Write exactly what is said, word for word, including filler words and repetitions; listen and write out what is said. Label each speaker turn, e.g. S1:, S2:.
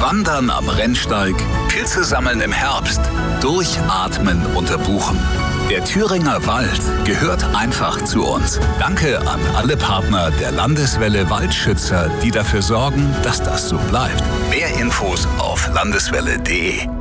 S1: Wandern am Rennsteig, Pilze sammeln im Herbst, Durchatmen unter Buchen. Der Thüringer Wald gehört einfach zu uns. Danke an alle Partner der Landeswelle Waldschützer, die dafür sorgen, dass das so bleibt. Mehr Infos auf landeswelle punkt de.